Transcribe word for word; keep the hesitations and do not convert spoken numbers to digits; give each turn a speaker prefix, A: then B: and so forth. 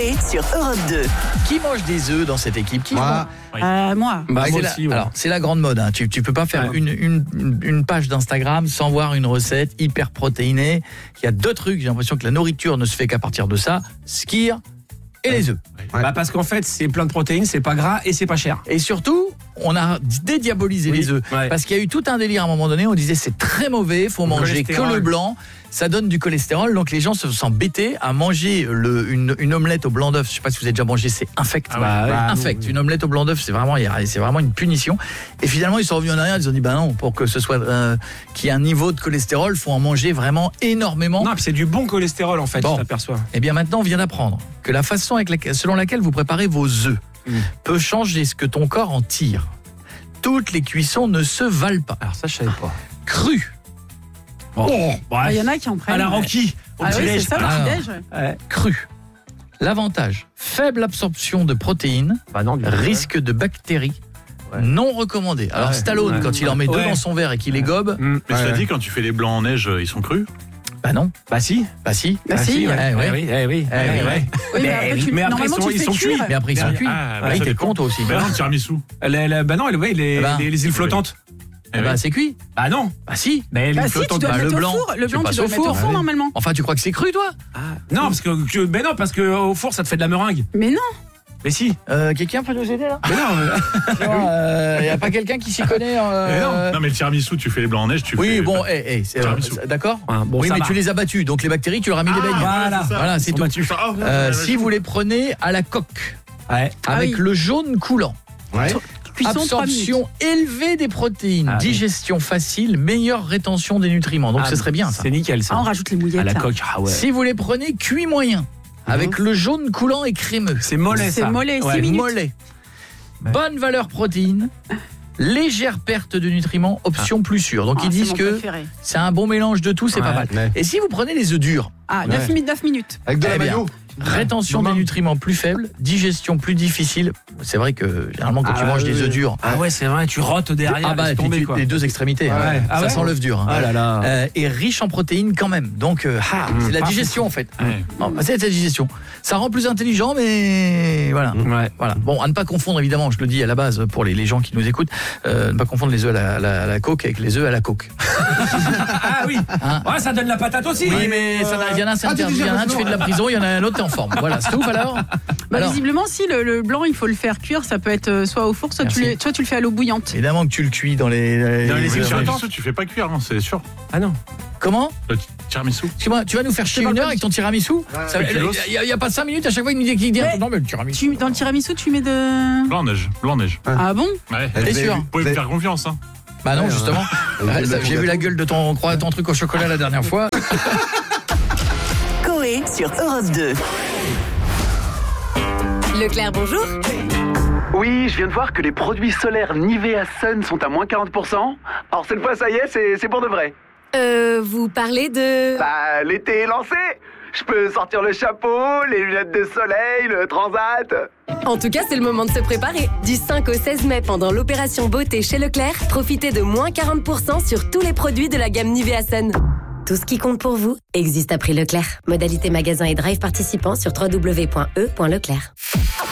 A: Coé sur Europe deux.
B: Qui mange des œufs dans cette équipe? Qui
C: Moi.
B: mange...
D: Euh, moi.
B: Bah,
C: moi
B: c'est,
C: aussi,
B: la...
C: ouais.
B: Alors, c'est la grande mode. Hein. Tu, tu peux pas faire
C: Ouais.
B: une, une, une page d'Instagram sans voir une recette hyper protéinée. Il y a deux trucs. J'ai l'impression que la nourriture ne se fait qu'à partir de ça. Skyr et les œufs.
C: Ouais. Bah parce qu'en fait, c'est plein de protéines, c'est pas gras et c'est pas cher.
B: Et surtout, on a dédiabolisé
C: Oui.
B: les œufs.
C: Ouais.
B: Parce qu'il y a eu tout un délire à un moment donné. On disait c'est très mauvais, faut manger que le blanc. Ça donne du cholestérol. Donc les gens se sont bêtés à manger le, une, une omelette au blanc d'œuf. Je sais pas si vous avez déjà mangé, c'est infect.
C: Ah bah,
B: Bah,
C: ouais.
B: infect. Une omelette au blanc d'œuf, c'est vraiment, c'est vraiment une punition. Et finalement, ils sont revenus en arrière. Ils ont dit bah non, pour que ce soit euh, qu'il y ait un niveau de cholestérol, faut en manger vraiment énormément.
C: Non, puis c'est du bon cholestérol en fait,
B: Bon.
C: tu t'aperçois.
B: Et bien maintenant, on vient d'apprendre que la façon avec laquelle, selon laquelle vous préparez vos œufs
C: Mm.
B: peut changer ce que ton corps en tire. Toutes les cuissons ne se valent pas.
C: Alors ça, je savais pas.
B: Cru,
C: Bon.
D: Il
C: Bref.
D: y en a qui en prennent.
C: À la Rocky, au
D: Ah oui,
C: petit-déj.
D: c'est ça, le
B: Ah.
D: petit-déj.
C: Ouais.
B: cru. L'avantage, faible absorption de protéines,
C: Bah non, du
B: risque de bactéries,
C: Ouais.
B: non recommandé. Alors
C: Ouais.
B: Stallone,
C: Ouais.
B: quand il en met deux
C: Ouais.
B: dans son verre et qu'il les gobe,
C: Mm.
E: Mais cela
C: Ouais.
E: dit, quand tu fais les blancs en neige, ils sont crus.
B: bah non,
C: Bah si.
B: bah si.
D: Bah si.
C: ouais.
B: Eh ouais.
C: Eh oui, eh oui,
B: Eh
C: eh
B: oui.
C: oui, ouais.
D: Oui, mais après, tu,
C: mais après,
D: normalement,
C: ils sont-
D: tu
C: ils
D: fais
C: sont
D: cuire.
B: Mais après ils sont
E: Ah,
B: cuits.
E: ah,
B: Bah,
E: bah,
B: il
E: ça
B: t'es
E: dépend.
B: con toi aussi.
E: Bah non, le tiramisu.
C: La- la- bah non, elle- ouais, les,
B: Eh ben.
C: les, les îles flottantes.
B: Eh bah c'est cuit.
C: Bah non.
B: Bah si.
C: Mais les
D: Bah
C: îles
D: si, tu
C: flottantes.
D: dois
B: bah,
D: le
B: le
D: mettre au
B: blanc,
D: four. Le
B: tu
D: blanc, tu
B: passes
D: dois
B: au
D: le mettre au
B: four.
D: four,
B: Ouais.
D: normalement.
B: Enfin, tu crois que c'est cru toi?
C: Ah, non, parce que, que ben non, parce que au four, ça te fait de la meringue.
D: Mais non.
C: Mais si.
B: euh, Quelqu'un peut nous aider là?
C: Mais non. euh,
B: Il n'y a pas quelqu'un qui s'y connaît euh...
E: Non, mais le tiramisu, tu fais les blancs en neige, tu
B: Oui,
E: fais.
B: bon, hey, hey, c'est,
E: Tiramisu.
B: euh, d'accord.
C: Ah, bon,
B: oui,
C: ça
B: mais
C: va.
B: tu les as battus, donc les bactéries, tu leur as mis les beignes.
C: Voilà.
B: Voilà, c'est
C: Ils sont
B: tout.
C: battus.
E: Ah, ouais,
B: Euh,
E: ouais,
B: si
E: ouais,
B: vous les prenez à la coque,
C: Ouais.
D: Ah
B: avec
D: oui.
B: le jaune coulant,
C: Ouais.
D: Cuisson trois minutes.
B: absorption élevée des protéines,
C: Ah oui.
B: digestion facile, meilleure rétention des nutriments. Donc
C: Ah,
B: ce serait bien ça.
C: C'est nickel ça.
D: Ah, on rajoute les mouillettes.
C: À la
D: là.
C: coque. Ah ouais.
B: Si vous les prenez cuit moyen, avec le jaune coulant et crémeux,
C: C'est mollet
D: C'est
C: ça.
D: mollet, six
C: Ouais.
D: minutes.
B: mollet, bonne valeur protéine, légère perte de nutriments, option plus sûre. Donc
D: Ah,
B: ils
D: c'est
B: disent
D: mon
B: que
D: préféré.
B: c'est un bon mélange de tout, c'est pas
C: Ouais.
B: mal.
C: Ouais.
B: Et si vous prenez les œufs durs,
D: Ah, neuf minutes, neuf minutes.
F: Avec de
B: Eh
F: la
B: bien,
F: mayo.
B: rétention des nutriments plus faible, digestion plus difficile. C'est vrai que généralement quand
C: Ah,
B: tu manges
C: oui,
B: des œufs
C: oui.
B: durs,
C: Ah ouais, c'est vrai, tu rotes derrière.
B: ah bah
C: laisse
B: et puis
C: tomber,
B: tu-
C: quoi.
B: les deux extrémités,
C: Ah
B: hein.
C: ouais. Ah
B: ça
C: ouais.
B: sent l'œuf dur. hein.
C: Ah là là.
B: Euh, et riche en protéines quand même. Donc euh, ah,
C: Mmh,
B: c'est la
C: pas
B: digestion en fait.
E: Ouais.
B: Bon, bah, c'est la digestion. Ça rend plus intelligent, mais voilà.
C: Ouais.
B: Voilà. Bon, à ne pas confondre évidemment, je le dis à la base pour les, les gens qui nous écoutent, euh, ne pas confondre les œufs à la, à la- à la coque avec les œufs à la coque.
C: Ah oui.
B: Hein.
C: Ouais, ça donne la patate aussi.
B: Oui, mais ça n'a- il y en a un, c'est
F: Ah, tu
B: interdit.
F: dis
B: Il y en a un, tu
F: sinon.
B: fais de la prison, il y en a un autre, t'es en forme. Voilà, c'est tout alors.
D: Bah,
B: Alors,
D: visiblement, si le, le blanc, il faut le faire cuire, ça peut être euh, soit au four, soit tu,
B: Merci.
D: le, soit tu le fais à l'eau bouillante.
B: évidemment que tu le cuis dans les.
C: Dans les
E: Le
C: éclairages.
E: tiramisu, tu fais pas cuire, hein, c'est sûr.
C: Ah non.
B: Comment?
E: Le tiramisu.
B: Excuse-moi, tu vas nous faire chier
D: pas
B: une
D: le
B: heure avec ton tiramisu? Ça-
E: Mais tu l'oses.
B: Il n'y a, pas cinq minutes à chaque fois il nous dit qu'il dit
D: Mais-
B: non mais le tiramisu.
D: Tu, dans le tiramisu, tu mets de.
E: Blanc en neige. Blanc en neige.
D: Ah bon?
E: Ouais.
F: Vous
B: T'es
F: avez
B: sûr?
F: vu-
E: Vous pouvez
F: vous
E: me
F: avez-
E: faire confiance, hein.
B: Bah non
F: Ouais,
B: justement.
F: Vous avez
B: Ouais,
F: vu
B: J'ai
F: mon
B: vu la
F: gâteau
B: gueule de ton, croix- ton truc au chocolat la dernière fois.
A: Coé sur Europe deux.
G: Leclerc, bonjour.
H: Oui, je viens de voir que les produits solaires Nivea Sun sont à moins quarante pour cent. Alors cette fois, ça y est, c'est, c'est pour de vrai.
G: Euh, vous parlez de...
H: Bah, l'été est lancé. Je peux sortir le chapeau, les lunettes de soleil, le transat.
G: En tout cas, c'est le moment de se préparer. Du cinq au seize mai, pendant l'opération beauté chez Leclerc, profitez de moins quarante pour cent sur tous les produits de la gamme Nivea Sun. Tout ce qui compte pour vous existe à prix Leclerc. Modalité magasin et drive participant sur w w w point e point leclerc.